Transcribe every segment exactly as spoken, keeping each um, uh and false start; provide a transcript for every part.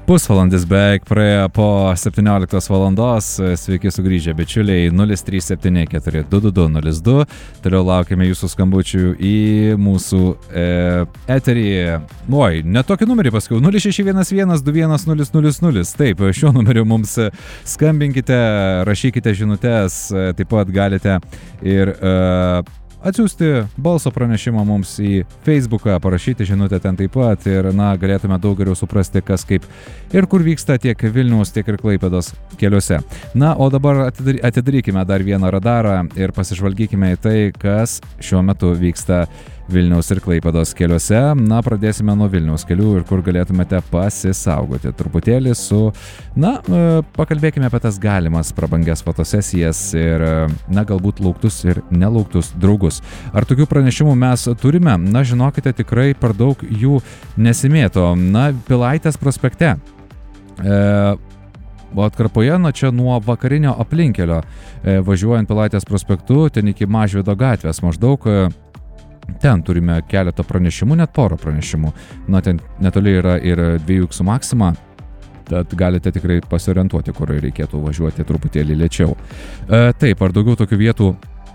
Pusvalandis beveik praėjo po septynioliktos valandos. Sveiki sugrįžę, bičiuliai. nulis trys septyni keturi du du du nulis du. Toliau laukiame jūsų skambučių į mūsų e, eterį. Oi, netokį numerį paskui. nulis šeši vienas vienas du vienas nulis nulis nulis. Taip, šiuo numeriu mums skambinkite, rašykite žinutes. Taip pat galite ir e, atsiųsti balso pranešimą mums į Facebooką, parašyti žinutę ten taip pat ir, na, galėtume daug geriau suprasti, kas kaip ir kur vyksta tiek Vilniaus, tiek ir Klaipėdos keliuose. Na, o dabar atidarykime dar vieną radarą ir pasižvalgykime į tai, kas šiuo metu vyksta Vilniaus ir Klaipėdos keliuose. Na, pradėsime nuo Vilniaus kelių ir kur galėtumėte pasisaugoti. Truputėlį su, na, pakalbėkime apie tas galimas prabangias fotosesijas ir, na, galbūt lauktus ir nelauktus draugus. Ar tokių pranešimų mes turime? Na, žinokite, tikrai per daug jų nesimėto. Na, Pilaitės prospekte. E, atkarpoje, na, čia nuo vakarinio aplinkelio, e, važiuojant Pilaitės prospektu, ten iki Mažvydo gatvės maždaug. E, Ten turime keletą pranešimų, net porą pranešimų. Na, ten netoli yra ir dviejų iksų Maxima, tad galite tikrai pasiorientuoti, kur reikėtų važiuoti truputėlį lėčiau. E, taip, ar daugiau tokių vietų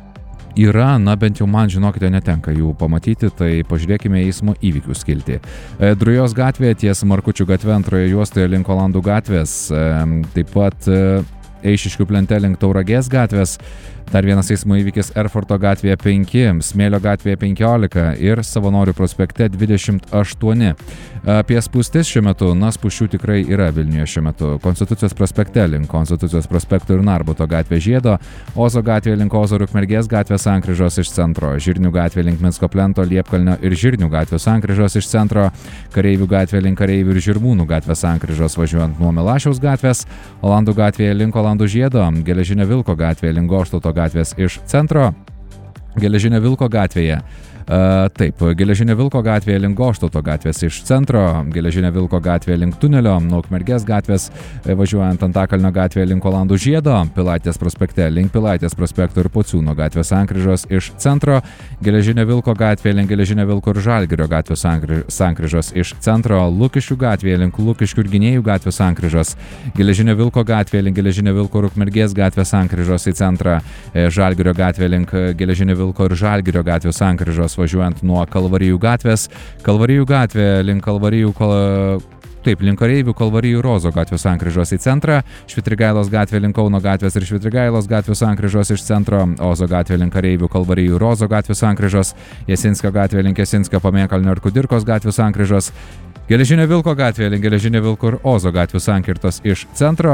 yra, na, bent jau man, žinokite, netenka jų pamatyti, tai pažiūrėkime eismo įvykių skiltį. E, Drujos gatvėje ties Markučių gatve antroje juostoje link Olandų gatvės, e, taip pat e, Eišiškių plente link Tauragės gatvės. Dar vienas eismo įvykis Erfurto gatvėje penki, Smėlio gatvėje penkiolika ir Savanorių prospekte dvidešimt aštuoni. Apie spūstis šiuo metu, na, spūsčių tikrai yra Vilniuje šiuo metu. Konstitucijos prospekte link Konstitucijos prospekto ir Narbuto gatvė Žiedo, Ozo gatvėje link Ozo ir Ukmergės gatvės sankryžos iš centro, Žirnių gatvė link Minsko plento, Liepkalnio ir Žirnių gatvės sankryžos iš centro, Kareivių gatvė link Kareivių ir Žirmūnų gatvės sankryžos važiuojant nuo Milašiaus gatvės, Olandų gatvėje link Olandų Žiedo, Geležinio Vilko gatvėje link Goštauto gatvės iš centro, Geležinio Vilko gatvėje. Uh, taip, Geležinio Vilko gatvėje link Goštauto gatvės iš centro, Geležinio Vilko gatvėje link tunelio, nuo Ukmergės gatvės važiuojant Antakalnio gatvėje link Olandų Žiedo, Pilaitės prospekte link Pilaitės prospekto ir Pociūno gatvės sankryžos iš centro, Geležinio Vilko gatvėje link Geležinio Vilko ir Žalgirio gatvės sankryžos iš centro, Lukiškių gatvėje link Lukiškių ir Gynėjų gatvės sankryžos, Geležinio Vilko gatvėje link Geležinio Vilko ir Ukmergės gatvės sankryžos į centrą, Žalgirio gatvėje link Geležinio Vilko ir Žalgirio gatvės sankryžos važiuojant nuo Kalvarijų gatvės, Kalvarijų gatvė link Kalvarijų, kal... taip, link Kareivių, Kalvarijų ir Ozo gatvės sankryžos į centrą, Švitrigailos gatvė link Kauno gatvės ir Švitrigailos gatvės sankryžos iš centro, Ozo gatvė link Kareivių, Kalvarijų ir Ozo gatvės sankryžos, Jasinskio gatvė link Jasinskio, Pamėnkalnio ir Kudirkos gatvės sankryžos, Geležinio Vilko gatvė link Geležinio Vilko ir Ozo gatvės sankirtos iš centro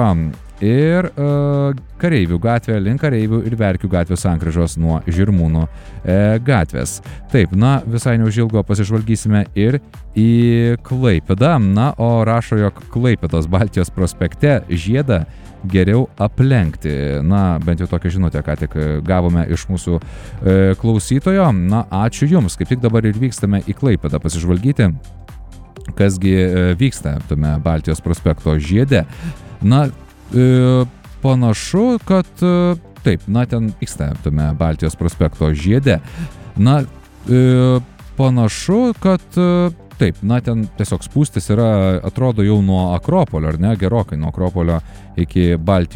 ir uh, Kareivių gatvė link Kareivių ir Verkių gatvės sankryžos nuo Žirmūnų e, gatvės. Taip, na, visai neužilgo pasižvalgysime ir į Klaipėdą. Na, o rašo, jog Klaipėdos Baltijos prospekte Žiedą geriau aplenkti. Na, bent jau tokią žinutę ką tik gavome iš mūsų e, klausytojo. Na, ačiū Jums. Kaip tik dabar ir vykstame į Klaipėdą pasižvalgyti, kasgi vyksta tame Baltijos prospekto Žiede. Na, e, panašu, kad e, taip, na, ten vyksta tame Baltijos prospekto Žiede. Na, e, panašu, kad e, taip, na, ten tiesiog spūstis yra, atrodo, jau nuo Akropolio, ar ne, gerokai nuo Akropolio iki Baltijos